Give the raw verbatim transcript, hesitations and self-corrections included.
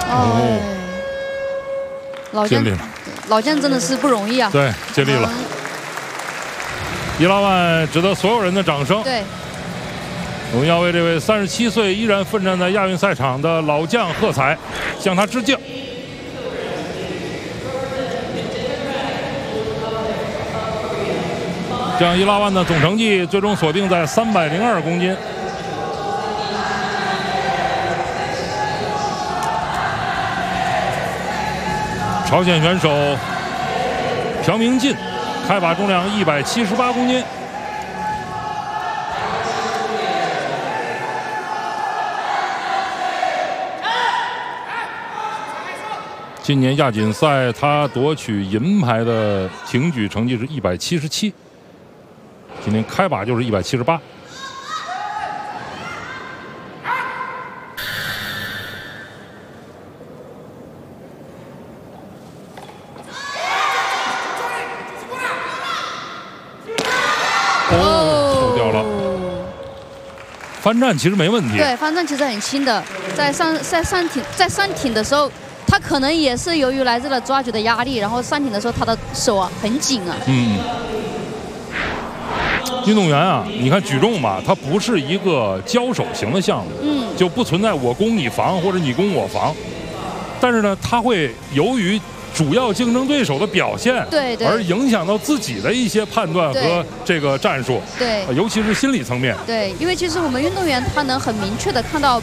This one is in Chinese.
哦， 老将，老将真的是不容易啊。 对，尽力了。伊拉万值得所有人的掌声。 对。 我们要为这位三十七岁依然奋战在亚运赛场的老将喝彩，向他致敬。这样，伊拉万的总成绩最终锁定在三百零二公斤。朝鲜选手朴明进，开把重量一百七十八公斤。 今年亚锦赛，他夺取银牌的挺举成绩是一百七十七，今年开把就是一百七十八。哦，抽掉了。翻站其实没问题。 对，翻站其实很轻的，在上在上挺在上挺的时候。 他可能也是由于来自了抓举的压力，然后上挺的时候他的手啊很紧啊。 嗯，运动员啊，你看举重吧，它不是一个交手型的项目，嗯，就不存在我攻你防或者你攻我防，但是呢，他会由于主要竞争对手的表现， 对对， 而影响到自己的一些判断和这个战术， 对， 尤其是心理层面。 对，因为其实我们运动员他能很明确的看到